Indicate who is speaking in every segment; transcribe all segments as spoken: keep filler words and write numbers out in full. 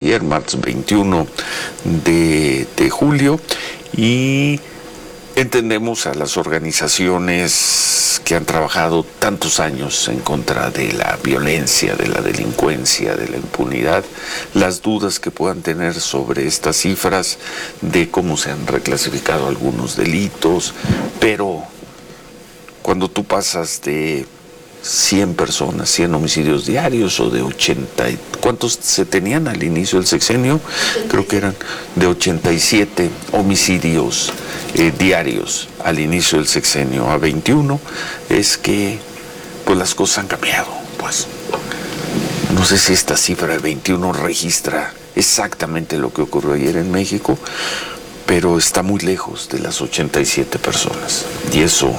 Speaker 1: ayer, martes veintiuno de, de julio, y entendemos a las organizaciones que han trabajado tantos años en contra de la violencia, de la delincuencia, de la impunidad, las dudas que puedan tener sobre estas cifras, de cómo se han reclasificado algunos delitos, pero cuando tú pasas de cien personas, cien homicidios diarios o de ochenta, ¿cuántos se tenían al inicio del sexenio? Creo que eran de ochenta y siete homicidios eh, diarios al inicio del sexenio a veintiuno, es que pues las cosas han cambiado. Pues no sé si esta cifra de veintiuno registra exactamente lo que ocurrió ayer en México, pero está muy lejos de las ochenta y siete personas, y eso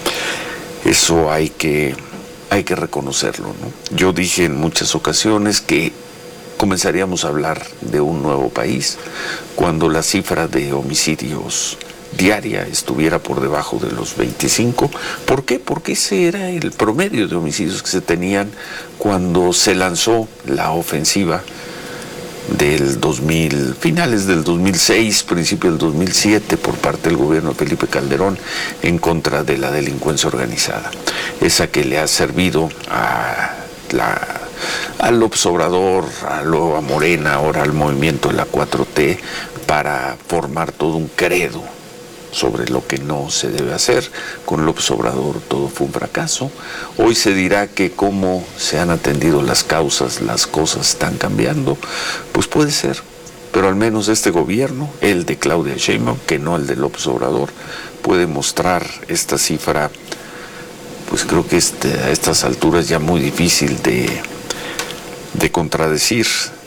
Speaker 1: eso hay que hay que reconocerlo, ¿no? Yo dije en muchas ocasiones que comenzaríamos a hablar de un nuevo país cuando la cifra de homicidios diaria estuviera por debajo de los veinticinco. ¿Por qué? Porque ese era el promedio de homicidios que se tenían cuando se lanzó la ofensiva del dos mil, finales del dos mil seis, principio del dos mil siete, por parte del gobierno de Felipe Calderón en contra de la delincuencia organizada, esa que le ha servido a la al López Obrador, a, lo, a Morena, ahora al movimiento de la cuatro T, para formar todo un credo sobre lo que no se debe hacer. Con López Obrador todo fue un fracaso. Hoy se dirá que como se han atendido las causas, las cosas están cambiando. Pues puede ser, pero al menos este gobierno, el de Claudia Sheinbaum, que no el de López Obrador, puede mostrar esta cifra, pues creo que este, a estas alturas ya muy difícil de, de contradecir,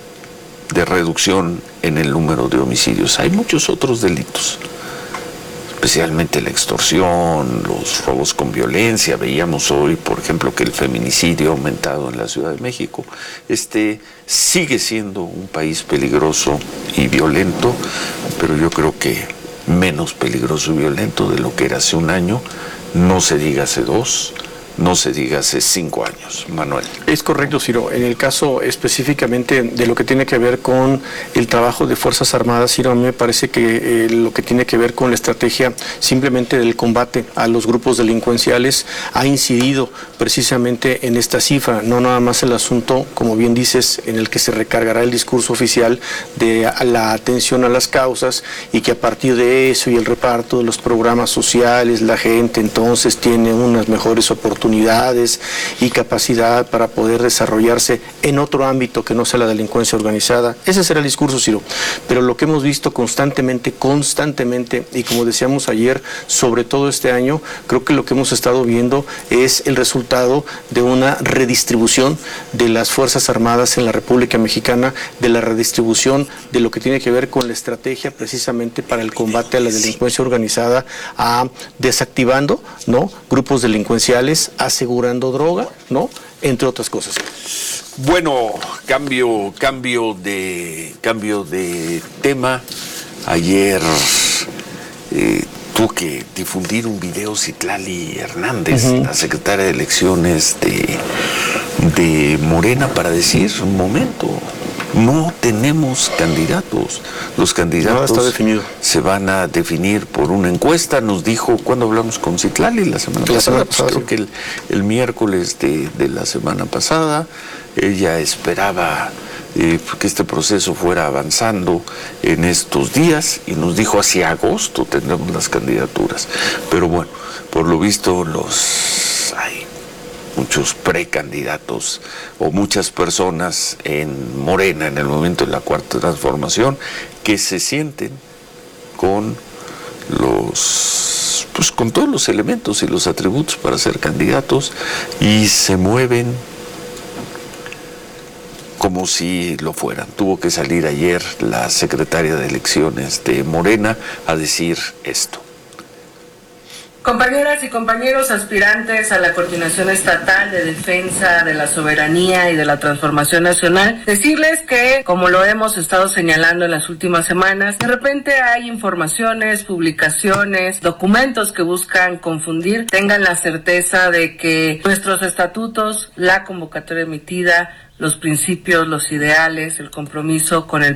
Speaker 1: de reducción en el número de homicidios. Hay muchos otros delitos, especialmente la extorsión, los robos con violencia. Veíamos hoy, por ejemplo, que el feminicidio ha aumentado en la Ciudad de México. Este sigue siendo un país peligroso y violento, pero yo creo que menos peligroso y violento de lo que era hace un año, no se diga hace dos, no se diga hace cinco años. Manuel.
Speaker 2: Es correcto, Ciro. En el caso específicamente de lo que tiene que ver con el trabajo de Fuerzas Armadas, Ciro, a mí me parece que eh, lo que tiene que ver con la estrategia simplemente del combate a los grupos delincuenciales ha incidido precisamente en esta cifra, no nada más el asunto, como bien dices, en el que se recargará el discurso oficial de la atención a las causas, y que a partir de eso y el reparto de los programas sociales, la gente entonces tiene unas mejores oportunidades y capacidad para poder desarrollarse en otro ámbito que no sea la delincuencia organizada. Ese será el discurso, Ciro. Pero lo que hemos visto constantemente, constantemente, y como decíamos ayer, sobre todo este año, creo que lo que hemos estado viendo es el resultado de una redistribución de las Fuerzas Armadas en la República Mexicana, de la redistribución de lo que tiene que ver con la estrategia precisamente para el combate a la delincuencia organizada, a desactivando, ¿no?, grupos delincuenciales, asegurando droga, ¿no?, entre otras cosas.
Speaker 1: Bueno, cambio, cambio de, cambio de tema. Ayer eh, tuvo que difundir un video Citlali Hernández, uh-huh. la secretaria de Elecciones de, de Morena, para decir, un momento, no tenemos candidatos. Los candidatos
Speaker 2: no está definido.
Speaker 1: Se van a definir por una encuesta. Nos dijo, cuando hablamos con Citlali la semana la pasada, semana pasada creo sí. que el, el miércoles de, de la semana pasada, ella esperaba eh, que este proceso fuera avanzando en estos días, y nos dijo hacia agosto tendremos las candidaturas. Pero bueno, por lo visto los hay muchos precandidatos o muchas personas en Morena, en el movimiento de la Cuarta Transformación, que se sienten con los, pues con todos los elementos y los atributos para ser candidatos, y se mueven como si lo fueran. Tuvo que salir ayer la secretaria de Elecciones de Morena a decir esto.
Speaker 3: Compañeras y compañeros aspirantes a la Coordinación Estatal de Defensa de la Soberanía y de la Transformación Nacional, decirles que, como lo hemos estado señalando en las últimas semanas, de repente hay informaciones, publicaciones, documentos que buscan confundir. Tengan la certeza de que nuestros estatutos, la convocatoria emitida, los principios, los ideales, el compromiso con el